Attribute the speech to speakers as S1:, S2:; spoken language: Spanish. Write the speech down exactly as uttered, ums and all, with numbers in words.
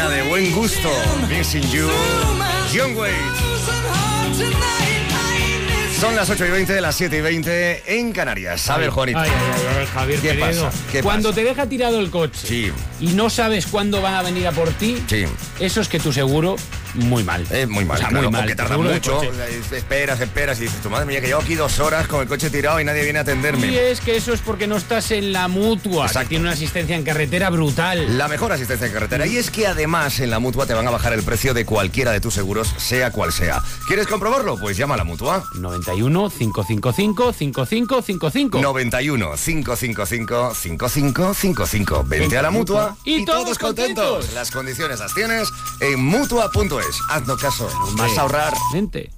S1: Llena de buen gusto. Missing You. John Waite. Son las ocho y veinte de las siete y veinte en Canarias. A ver, Juanito.
S2: Ay, ay, ay, ay, Javier,
S1: ¿Qué
S2: querido.
S1: pasa? ¿Qué
S2: Cuando
S1: pasa?
S2: te deja tirado el coche
S1: Sí.
S2: y no sabes cuándo van a venir a por ti,
S1: Sí.
S2: eso es que tu seguro, muy mal.
S1: Es muy mal,
S2: O sea,
S1: claro,
S2: muy mal.
S1: porque
S2: Tu
S1: tarda
S2: seguro de
S1: mucho.
S2: coche.
S1: Esperas, esperas y dices, tu madre mía, que llevo aquí dos horas con el coche tirado y nadie viene a atenderme.
S2: Y es que eso es porque no estás en la Mutua,
S1: Exacto.
S2: que tiene una asistencia en carretera brutal.
S1: La mejor asistencia en carretera. Y es que además en la Mutua te van a bajar el precio de cualquiera de tus seguros, sea cual sea. ¿Quieres comprobarlo? Pues llama a la Mutua.
S2: noventa y uno, cinco cinco cinco, cinco cinco cinco cinco.
S1: noventa y uno, cinco cinco cinco, cinco cinco cinco cinco. Vente a la Mutua
S2: y todos contentos.
S1: Las condiciones las tienes en Mutua punto es. Haznos caso, vas a ahorrar.
S2: Vente.